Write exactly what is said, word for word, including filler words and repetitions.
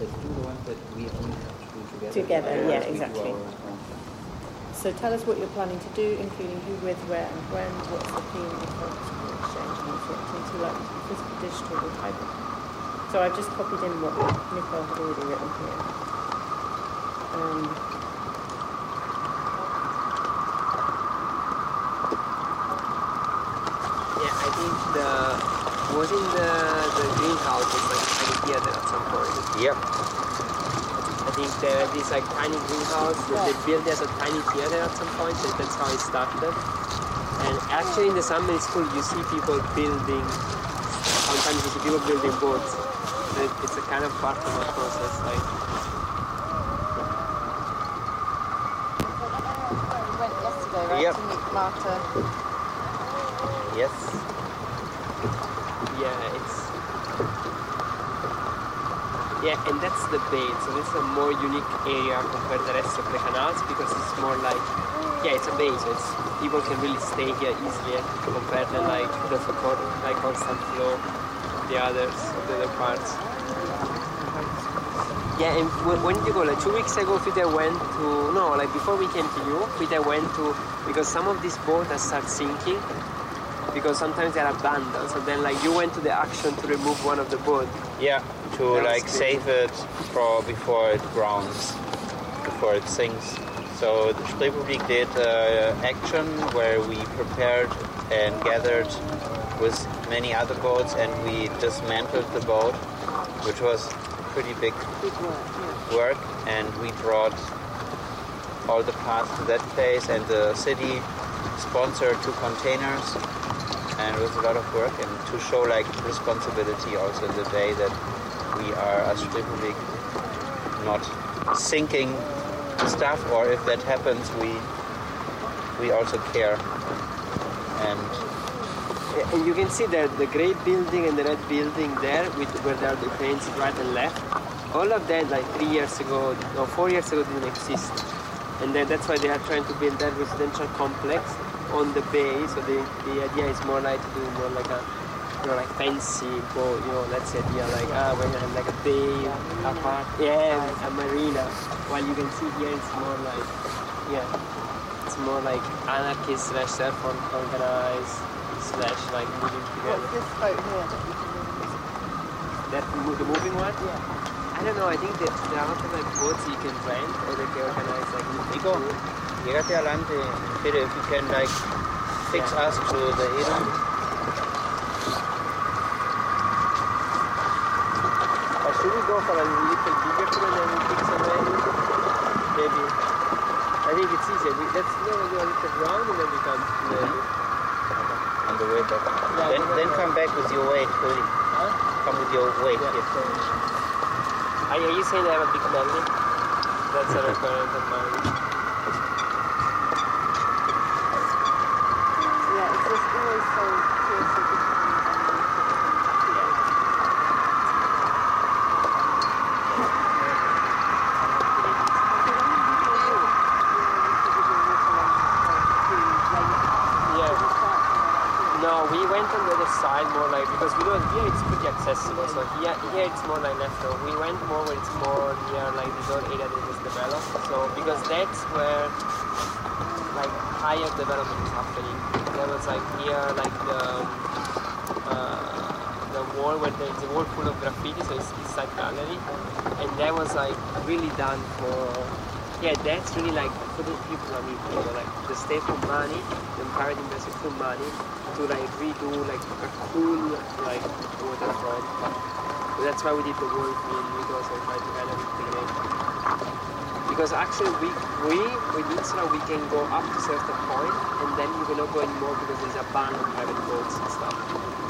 let's do the ones that we only have to do together. Together, yeah, We do exactly. our own. So tell us what you're planning to do, including who, with, where, and when. What's the theme of the exchange, and what's it into like physical, digital, or hybrid? So I've just copied in what Nicole had already written here. Um, yeah, I think the was in the the greenhouse was like a tiny theater at some point. Yep. I think there is like tiny greenhouse that they built as a tiny theater at some point, and that's how it started. And actually in the summer school you see people building, sometimes you see people building boats. It's a kind of part of the process. Like, We went yesterday, right, Yep. to meet Marta. Yes. yeah, it's yeah, and that's the bay. So this is a more unique area compared to the rest of the canals because it's more like yeah, it's a bay, so it's people can really stay here easily compared to like the for like constant flow of the others of the other parts. Yeah, and when, when did you go? Like two weeks ago, Peter went to no, like before we came to you, Peter went to because some of these boats have started sinking because sometimes they're abandoned. So then, like you went to the action to remove one of the boats. Yeah, to That was like crazy. save it for before it drowns, before it sinks. So the Spreepublik did uh, action where we prepared and gathered with many other boats, and we dismantled the boat, which was pretty big big work, yeah. work, and we brought all the parts to that place, and the city sponsored two containers, and it was a lot of work, and to show like responsibility also in the day that we are as Spreepublik not sinking stuff, or if that happens we we also care. And And you can see that the grey building and the red building there, with where there are the cranes right and left, all of that like three years ago, no, four years ago didn't exist. And then that's why they are trying to build that residential complex on the bay. So the, the idea is more like to do more like a, you know, like fancy boat, you know, that's the idea, like, ah, we're gonna have like a bay, a park, yeah, a marina. While you can see here it's more like, yeah, it's more like anarchist slash self-organized, slash like moving together. What's this boat here that you can move? That mo- the moving one? Yeah. I don't know. I think that there are a lot of like boats you can rent or they can organize like moving. Nico, llegate adelante, Peter, if you can like fix Yeah. us to the island. Or should we go for a little bigger tour and then we fix a menu? Maybe. I think it's easier. We, let's you know, do a little round and then we come to the. On the way back. Yeah, then, go then back. come back with your weight, Cody. Huh? Come with your weight. Yeah. Here. Are you saying I have a big belly? That's a requirement of mine. Yeah, it's just always so curious to become No, we went on the other side more like because we know here it's pretty accessible. So here, here it's more like left over. We went more where it's more near like this whole area that was developed. So because that's where like higher development is happening. There was like here like the uh, the wall where there's a wall full of graffiti, so it's East Side Gallery, and that was like really done for. Yeah, that's really like for those people. I mean, you know, like the state put money, the private investors put money to like redo like a cool like waterfront. So that's why we did the whole thing because I tried to kind of integrate. Because actually we we with Insula we can go up to a certain point and then you cannot go anymore because there's a ban on private boats and stuff.